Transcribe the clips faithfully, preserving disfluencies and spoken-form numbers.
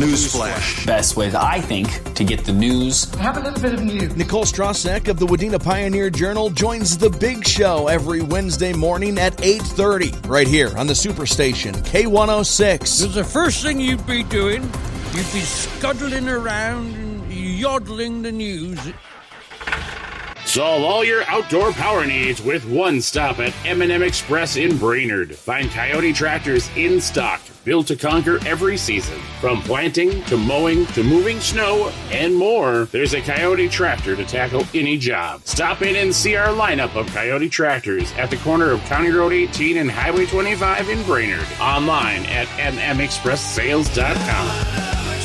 Newsflash. Best way, I think, to get the news. Have a little bit of news. Nicole Strasek of the Wadena Pioneer Journal joins The Big Show every Wednesday morning at eight thirty, right here on the Superstation, K one oh six. Because the first thing you'd be doing, you'd be scuttling around and yodeling the news. Solve all your outdoor power needs with one stop at M and M Express in Brainerd. Find Coyote tractors in stock, built to conquer every season. From planting to mowing to moving snow and more, there's a Coyote tractor to tackle any job. Stop in and see our lineup of Coyote tractors at the corner of County Road eighteen and Highway twenty-five in Brainerd. Online at m m express sales dot com.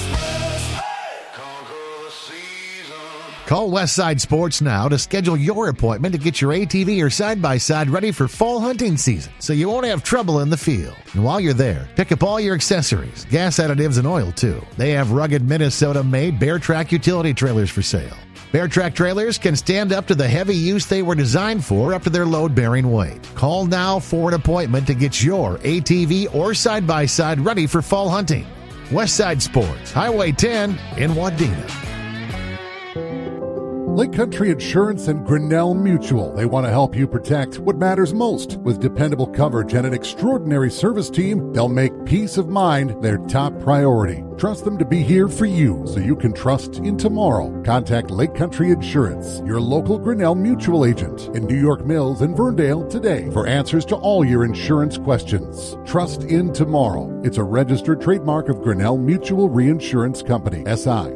Call Westside Sports now to schedule your appointment to get your A T V or side-by-side ready for fall hunting season so you won't have trouble in the field. And while you're there, pick up all your accessories, gas additives, and oil, too. They have rugged Minnesota-made Bear Track utility trailers for sale. Bear Track trailers can stand up to the heavy use they were designed for up to their load-bearing weight. Call now for an appointment to get your A T V or side-by-side ready for fall hunting. Westside Sports, Highway ten in Wadena. Lake Country Insurance and Grinnell Mutual. They want to help you protect what matters most. With dependable coverage and an extraordinary service team, they'll make peace of mind their top priority. Trust them to be here for you so you can trust in tomorrow. Contact Lake Country Insurance, your local Grinnell Mutual agent in New York Mills and Verndale today for answers to all your insurance questions. Trust in tomorrow. It's a registered trademark of Grinnell Mutual Reinsurance Company, S I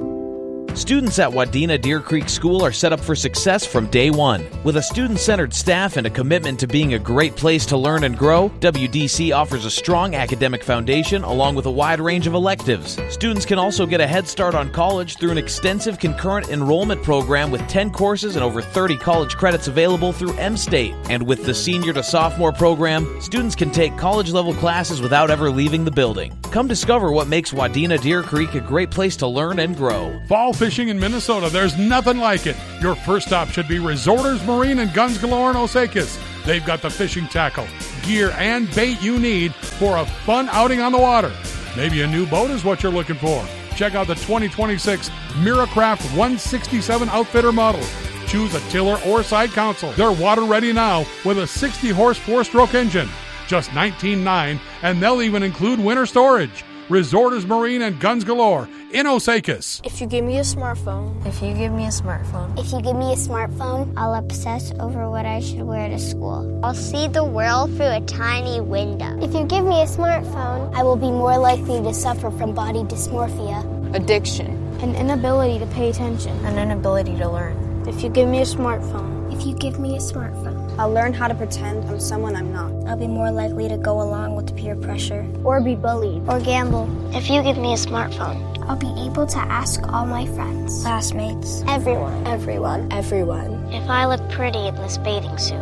Students at Wadena Deer Creek School are set up for success from day one. With a student-centered staff and a commitment to being a great place to learn and grow, W D C offers a strong academic foundation along with a wide range of electives. Students can also get a head start on college through an extensive concurrent enrollment program with ten courses and over thirty college credits available through M-State. And with the senior to sophomore program, students can take college-level classes without ever leaving the building. Come discover what makes Wadena Deer Creek a great place to learn and grow. Fall fishing in Minnesota, there's nothing like it. Your first stop should be Resorters Marine and Guns Galore in Osakis. They've got the fishing tackle, gear, and bait you need for a fun outing on the water. Maybe a new boat is what you're looking for. Check out the twenty twenty-six Miracraft one sixty-seven Outfitter model. Choose a tiller or side console. They're water ready now with a sixty horse four-stroke engine. Just nineteen nine dollars, and they'll even include winter storage. Resorters Marine and Guns Galore in Osakis. If you give me a smartphone. If you give me a smartphone. If you give me a smartphone, I'll obsess over what I should wear to school. I'll see the world through a tiny window. If you give me a smartphone, I will be more likely to suffer from body dysmorphia, addiction, an inability to pay attention, an inability to learn. If you give me a smartphone. If you give me a smartphone. I'll learn how to pretend I'm someone I'm not. I'll be more likely to go along with peer pressure. Or be bullied. Or gamble. If you give me a smartphone, I'll be able to ask all my friends, classmates, everyone, everyone, everyone, if I look pretty in this bathing suit.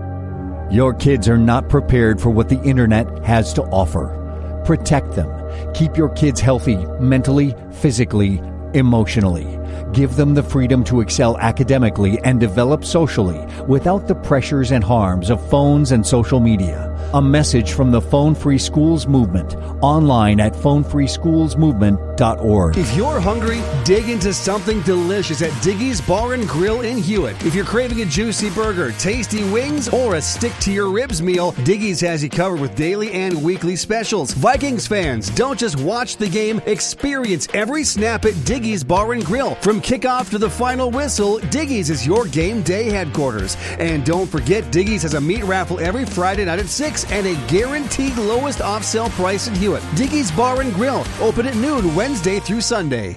Your kids are not prepared for what the internet has to offer. Protect them. Keep your kids healthy mentally, physically, emotionally. Give them the freedom to excel academically and develop socially without the pressures and harms of phones and social media. A message from the Phone Free Schools Movement, online at phone free schools movement dot org. If you're hungry, dig into something delicious at Diggy's Bar and Grill in Hewitt. If you're craving a juicy burger, tasty wings, or a stick-to-your-ribs meal, Diggy's has you covered with daily and weekly specials. Vikings fans, don't just watch the game, experience every snap at Diggy's Bar and Grill. From kickoff to the final whistle, Diggy's is your game day headquarters. And don't forget, Diggy's has a meat raffle every Friday night at six and a guaranteed lowest off-sale price in Hewitt. Diggy's Bar and Grill, open at noon Wednesday through Sunday.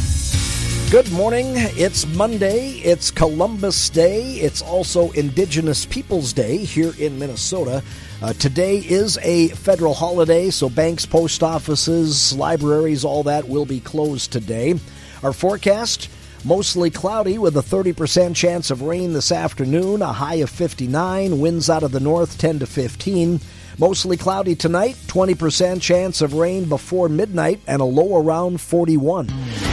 Good morning. It's Monday. It's Columbus Day. It's also Indigenous Peoples Day here in Minnesota. Uh, today is a federal holiday, so banks, post offices, libraries, all that will be closed today. Our forecast, mostly cloudy with a thirty percent chance of rain this afternoon, a high of fifty-nine, winds out of the north ten to fifteen. Mostly cloudy tonight, twenty percent chance of rain before midnight, and a low around forty-one.